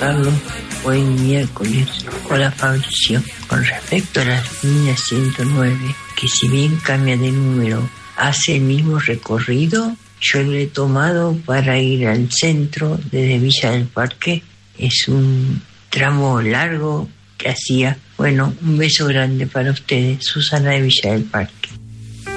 Carlos, buen miércoles. Hola Fabricio, con respecto a la línea 109, que si bien cambia de número, hace el mismo recorrido, yo lo he tomado para ir al centro desde Villa del Parque. Es un tramo largo que hacía. Bueno, un beso grande para ustedes, Susana de Villa del Parque.